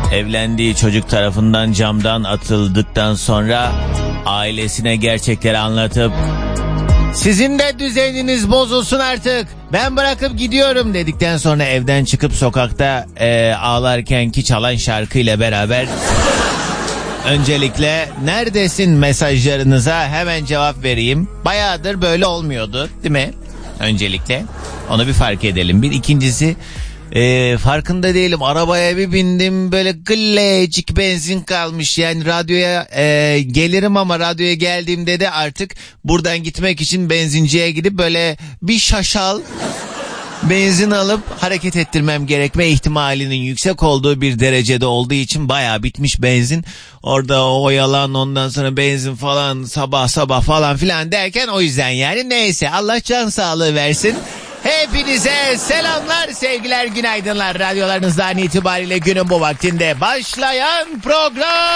evlendiği çocuk tarafından camdan atıldıktan sonra ailesine gerçekleri anlatıp "Sizin de düzeniniz bozulsun artık, ben bırakıp gidiyorum" dedikten sonra evden çıkıp sokakta ağlarkenki çalan şarkıyla beraber öncelikle neredesin mesajlarınıza hemen cevap vereyim. Bayağıdır böyle olmuyordu, değil mi? Öncelikle onu bir fark edelim. Bir ikincisi, farkında değilim, arabaya bir bindim, böyle gıllecik benzin kalmış. Yani radyoya gelirim ama radyoya geldiğimde de artık buradan gitmek için benzinciye gidip böyle bir şaşal benzin alıp hareket ettirmem gerekme ihtimalinin yüksek olduğu bir derecede olduğu için bayağı bitmiş benzin. Orada oyalan, ondan sonra benzin falan, sabah falan filan derken, o yüzden yani. Neyse, Allah can sağlığı versin. Hepinize selamlar, sevgiler, günaydınlar. Radyolarınızdan itibariyle günün bu vaktinde başlayan program